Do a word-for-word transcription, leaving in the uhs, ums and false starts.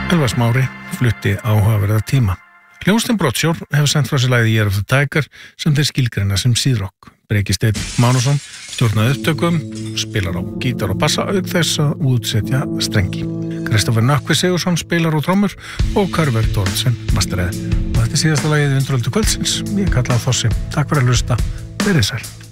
Elvar Smári flutti áhugaverða tíma. Hljómsveitin Broadshore hefur sent frá sér lagið Year of the Tiger sem þeir skilgreina sem síðrock. Breki Steinn Mánusson stjórnaði upptökum, spilar á gítar og bassa auk þess að útsetja strengi. Kristoffer Nökkvi Sigursson spilar á trommur og Karver Dórdsen masteræði. Og þetta er síðasta lagið í Undraldu kvöldsins. Ég kalla á Þossi. Takk fyrir að hlusta. Verið sæl.